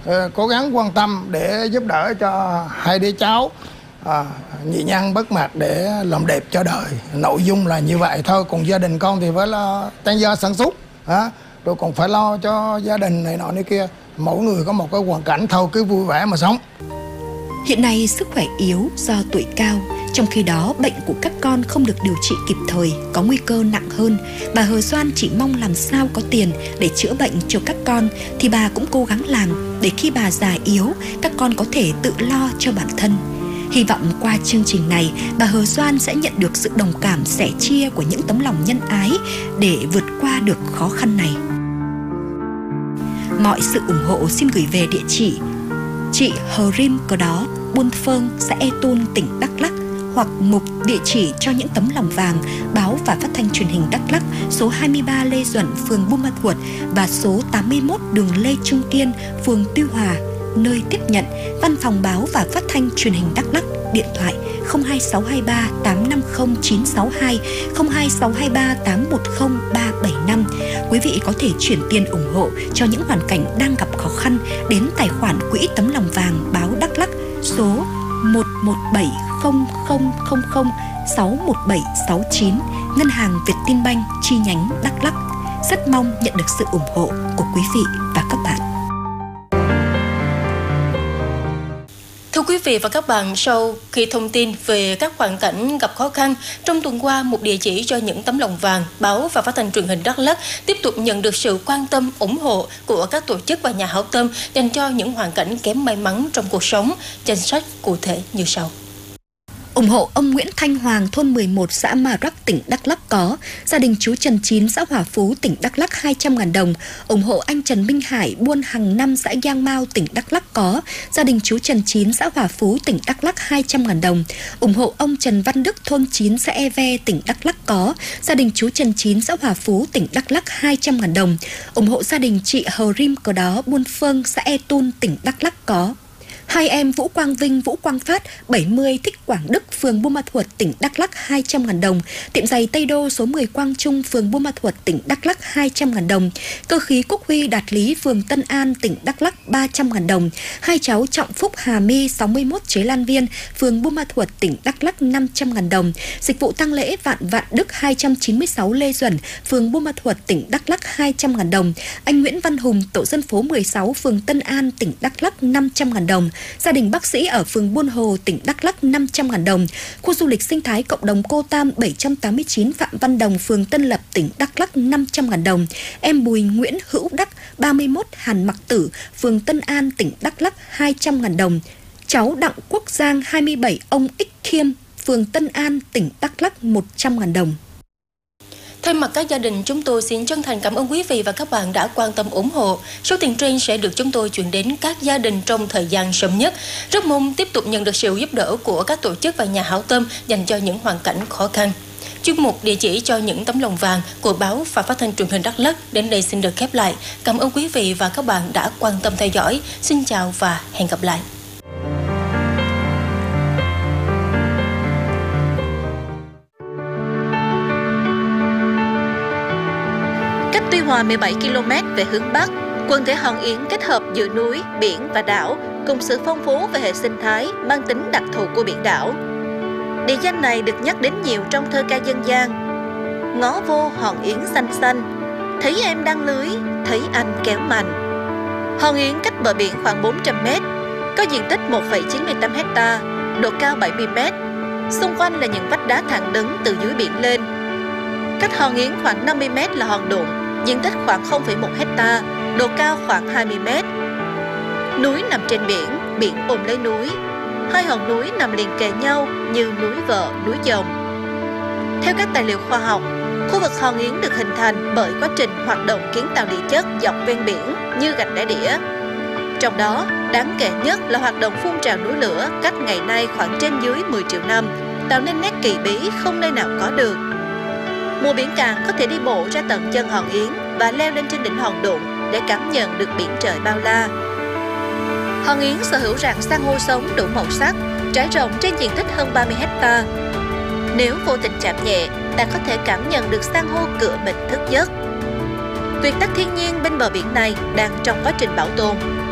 cố gắng quan tâm để giúp đỡ cho hai đứa cháu nhị nhân bất mạc để làm đẹp cho đời. Nội dung là như vậy thôi. Còn gia đình con thì phải lo tăng gia sản xuất, rồi còn phải lo cho gia đình này nọ này kia. Mỗi người có một cái hoàn cảnh thôi, cứ vui vẻ mà sống. Hiện nay sức khỏe yếu do tuổi cao, trong khi đó bệnh của các con không được điều trị kịp thời, có nguy cơ nặng hơn. Bà Hờ Doan chỉ mong làm sao có tiền để chữa bệnh cho các con thì bà cũng cố gắng làm để khi bà già yếu, các con có thể tự lo cho bản thân. Hy vọng qua chương trình này, bà Hờ Doan sẽ nhận được sự đồng cảm sẻ chia của những tấm lòng nhân ái để vượt qua được khó khăn này. Mọi sự ủng hộ xin gửi về địa chỉ chị Hờ Rim Cờ Đó, Buôn Phơn, xã E Tun, tỉnh Đắk Lắk, hoặc mục địa chỉ cho những tấm lòng vàng, báo và phát thanh truyền hình Đắk Lắk, số 23 Lê Duẩn, phường Buôn Ma Thuột và số 81 đường Lê Trung Kiên, phường Tuy Hòa, nơi tiếp nhận. Văn phòng báo và phát thanh truyền hình Đắk Lắk, điện thoại 02623 850 962, 02623 810 375. Quý vị có thể chuyển tiền ủng hộ cho những hoàn cảnh đang gặp khó khăn đến tài khoản Quỹ Tấm Lòng Vàng báo Đắk Lắk, số 11700061769, Ngân hàng Vietinbank chi nhánh Đắk Lắk. Rất mong nhận được sự ủng hộ của quý vị và các bạn. Thưa quý vị và các bạn, sau khi thông tin về các hoàn cảnh gặp khó khăn, trong tuần qua, một địa chỉ cho những tấm lòng vàng, báo và phát thanh truyền hình Đắk Lắk tiếp tục nhận được sự quan tâm, ủng hộ của các tổ chức và nhà hảo tâm dành cho những hoàn cảnh kém may mắn trong cuộc sống. Danh sách cụ thể như sau. Ủng hộ ông Nguyễn Thanh Hoàng, thôn 11, xã Mà Rắc, tỉnh Đắk Lắk có. Gia đình chú Trần Chín, xã Hòa Phú, tỉnh Đắk Lắk 200.000 đồng. Ủng hộ anh Trần Minh Hải, buôn hàng năm, xã Giang Mau, tỉnh Đắk Lắk có. Gia đình chú Trần Chín, xã Hòa Phú, tỉnh Đắk Lắk 200.000 đồng. Ủng hộ ông Trần Văn Đức, thôn 9, xã E Ve, tỉnh Đắk Lắk có. Gia đình chú Trần Chín, xã Hòa Phú, tỉnh Đắk Lắk 200.000 đồng. Ủng hộ gia đình chị Hờ Rim Cờ Đó, Buôn Phơn, xã E Tun, tỉnh Đắk Lắk có. Hai em Vũ Quang Vinh, Vũ Quang Phát, 70, Thích Quảng Đức, phường Buôn Ma Thuột, tỉnh Đắk Lắk 200.000 đồng. Tiệm giày Tây Đô, số 10 Quang Trung, phường Buôn Ma Thuột, tỉnh Đắk Lắk 200.000 đồng. Cơ khí Quốc Huy Đạt Lý, phường Tân An, tỉnh Đắk Lắk 300.000 đồng. Hai cháu Trọng Phúc Hà My, 61 Chế Lan Viên, phường Buôn Ma Thuột, tỉnh Đắk Lắk 500.000 đồng. Dịch vụ tang lễ Vạn Vạn Đức, 296 Lê Duẩn, phường Buôn Ma Thuột, tỉnh Đắk Lắk 200.000 đồng. Anh Nguyễn Văn Hùng, tổ dân phố 16, phường Tân An, tỉnh Đắk Lắk 500.000 đồng. Gia đình bác sĩ ở phường Buôn Hồ, tỉnh Đắk Lắk 500.000 đồng. Khu du lịch sinh thái cộng đồng Cô Tam 789 Phạm Văn Đồng, phường Tân Lập, tỉnh Đắk Lắk 500.000 đồng. Em Bùi Nguyễn Hữu Đắc 31 Hàn Mặc Tử, phường Tân An, tỉnh Đắk Lắk 200.000 đồng. Cháu Đặng Quốc Giang 27 ông Ích Khiêm, phường Tân An, tỉnh Đắk Lắk 100.000 đồng. Thay mặt các gia đình, chúng tôi xin chân thành cảm ơn quý vị và các bạn đã quan tâm ủng hộ. Số tiền trên sẽ được chúng tôi chuyển đến các gia đình trong thời gian sớm nhất. Rất mong tiếp tục nhận được sự giúp đỡ của các tổ chức và nhà hảo tâm dành cho những hoàn cảnh khó khăn. Chuyên mục địa chỉ cho những tấm lòng vàng của báo và phát thanh truyền hình Đắk Lắk đến đây xin được khép lại. Cảm ơn quý vị và các bạn đã quan tâm theo dõi. Xin chào và hẹn gặp lại. Tuy Hòa 17 km về hướng Bắc, quần thể Hòn Yến kết hợp giữa núi, biển và đảo cùng sự phong phú về hệ sinh thái mang tính đặc thù của biển đảo. Địa danh này được nhắc đến nhiều trong thơ ca dân gian. Ngó vô Hòn Yến xanh xanh, thấy em đang lưới, thấy anh kéo mành. Hòn Yến cách bờ biển khoảng 400 m, có diện tích 1,98 ha, độ cao 70 m. Xung quanh là những vách đá thẳng đứng từ dưới biển lên. Cách Hòn Yến khoảng 50 m là hòn Đụng, diện tích khoảng 0,1 ha, độ cao khoảng 20 m. Núi nằm trên biển, biển ôm lấy núi. Hai hòn núi nằm liền kề nhau như núi Vợ, núi Dòng. Theo các tài liệu khoa học, khu vực Hòn Yến được hình thành bởi quá trình hoạt động kiến tạo địa chất dọc ven biển như gạch đá đĩa. Trong đó, đáng kể nhất là hoạt động phun trào núi lửa cách ngày nay khoảng trên dưới 10 triệu năm, tạo nên nét kỳ bí không nơi nào có được. Mùa biển cạn có thể đi bộ ra tận chân Hòn Yến và leo lên trên đỉnh hòn Đụng để cảm nhận được biển trời bao la. Hòn Yến sở hữu rạn san hô sống đủ màu sắc, trải rộng trên diện tích hơn 30 ha. Nếu vô tình chạm nhẹ, ta có thể cảm nhận được san hô cựa mình thức giấc. Tuyệt tác thiên nhiên bên bờ biển này đang trong quá trình bảo tồn.